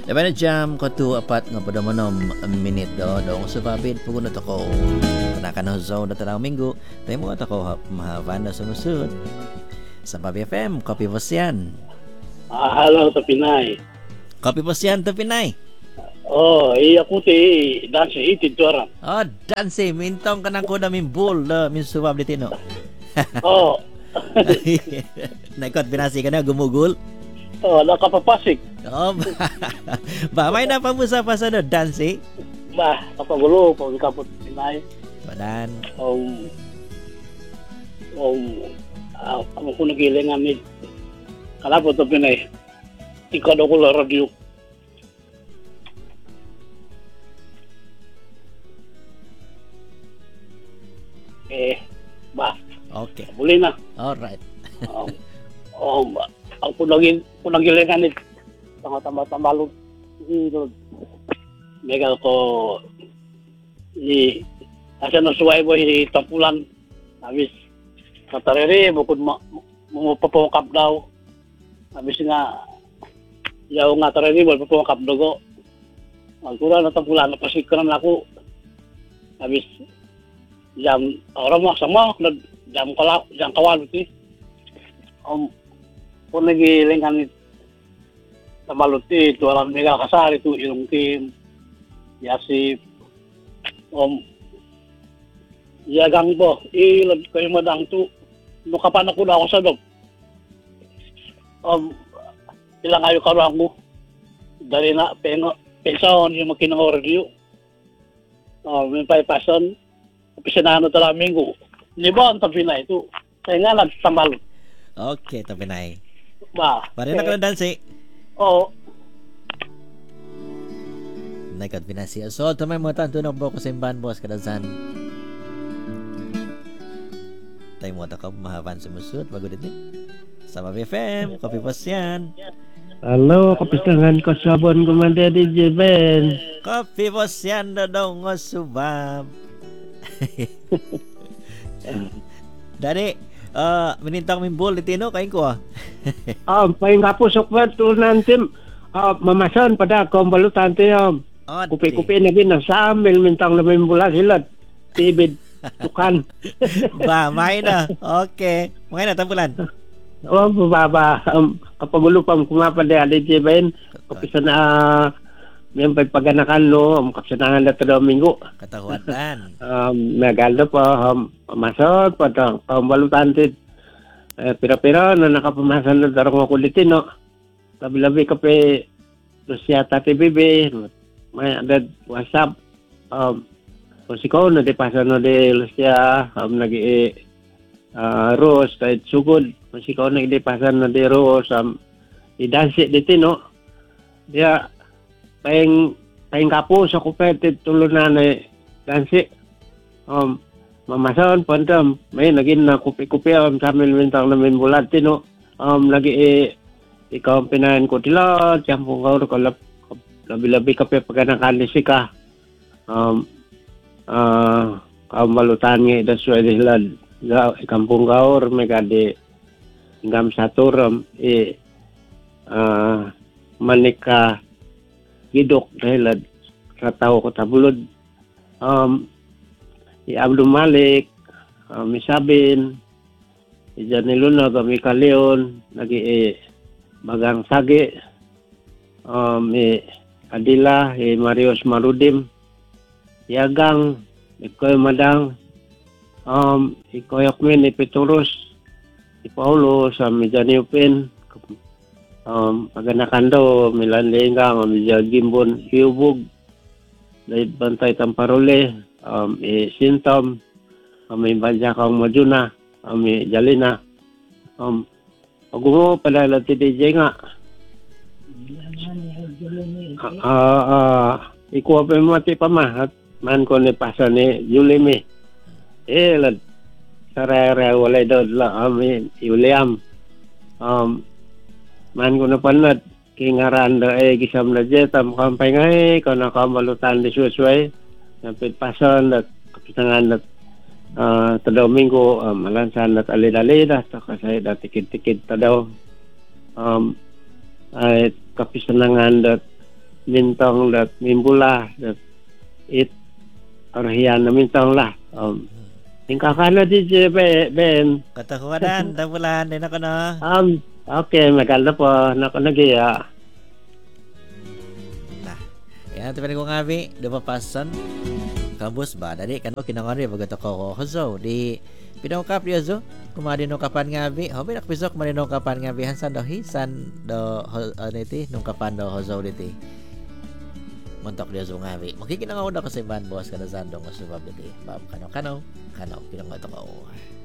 Laban na jam ko to apat nga pada manom minute dong subabid pugunot ako. Panakan ng zone na tanang minggu. Tayo mo at ako mahavan na sumusud. Sa Papi FM, Kopi Bosyan. Halo sa Pinay. Kopi Bosyan to Pinay. Oh, ako ti dance itid tuaran. Oh, danse mintong kanang ko na min bull min subab ditino. Oh. Naikot binasi ka na gumugol. Oh, nakapapasik. Oh, ba may napamusa pa sa no danse? Ba, kapagulo pag kapot Pinay. Badan. Ako ko nagilingan ni kalapot to Pinay. Ikaw daw ko la radio. Ba. Okay. Boleh na. Alright. Ako nagilingan ni tambah-tambah lu. Mega ko ni asa na suway mo tapulan. Habis katarere bukod mo papukap daw. Habis nga yaw nga tarere mo papukap dugo. Magkura na tapulan napasikran ako. Habis jam orang mo sama jam kawal itu. Pun lagi lengkan tamaluti itu alam mega kasar itu ilung tim Yasip ya gang po ilad kayo madang tu nukapan ako na ako sa dog ilang ayo karuang mo dari na pensaon yung makinang radio may paipason pisinahan na talang minggu liba ang tabi na ito kaya nga nagtamal. Okay, tabi na ba pare na ka na danse. Oo. Naikot binasi so tamay mo tanto na po ko simbahan boss kadasan. Tayo mo ka mahavan sumusud bago dito. Sa Papi FM, Kopi Bosyan. Halo, kapistangan ko sabon kumanda DJ Ben. Kopi Bosyan na daw nga subab. Dari, minintang min bol ditino kain ko Paling kapusok ba ito nantim. Mamasan pada kumbalutan tayo. Kupi-kupi na din sa amin mintang na may mula sila. Tibid, tukan. Ba, may na. Okay. May na, tampulan. Baba. Kapagulo pa kumapada DJ Ben. Kapisa na may pagpaganakan no. Kapsanahan na ito minggu. Katahuatan. Nagalo pa. Masod pa ito. Kumbalutan tayo. Pira-pira na nakapamasan na darong ako dito, no? Labi-labi kape Lucia TVB, may ada WhatsApp, musiko na di pasan na di Lucia, nagi Rose, kahit sugod, musiko na di pasan na di Rose, idansi dito, no? Dia, payeng kapo sa kupete tulunan na dansi, mamasaon po antam, may naging na kupi-kupi sa amin mintang namin bulat, no? Lagi ikaw ang pinahin ko tila, tiyampong ka, labi-labi ka pa pagkanakalisi ka. Malutan nga idaswa sila, ikampong kaor, may kadi, hingam saturam, manik ka, gidok, dahil sa tao ko tabulod. Abdul Malik, Misabin, Janiluna, Mika Leon, lagi Bagang Sage, Adila, Marius Marudim, Yagang, Ikoy Madang, Ikoy Akmin, Petrus, Paulo, sa Mijaniupin, Paganakando, Milan Lenggang, Mijagimbon, Hiubog, Daid Bantay Tamparole, Sintom, may Banja Kang Majuna, may Jalina, Agumo pada lati DJ nga. Iku apa mati pamahat man ko ni pasa ni Julimi. Lad saraya walay daw la amin Juliam. Man ko na panad kingaran da gisam na jetam kampay ngay ko na kamalutan di susway. Napit pasan na kapitangan na tadaw minggu malansan at alid-alid kasi da tikid-tikid tadaw ay kapisanangan dat mintong dat mimbula dat it arhian na mintong lah. Tingkah kana di Ben. Katakuan, tapulan din ako no. Okay, maganda po. Nagiya. Nah, yan tayo ko nga bi, dumapasan. Kabus ba? Dali kano kinangari bagat ako ko di pinangkap dia zo. Kumadin nung kapan nga bi. Hobi nakpisok kumadin nung kapan nga bi hansan do hisan do niti nung kapan do hozo diti. Montok dia zo nga bi. Makikinangaw na kasi ban boss kana sandong usubab diti. Bab kano pinangat ako.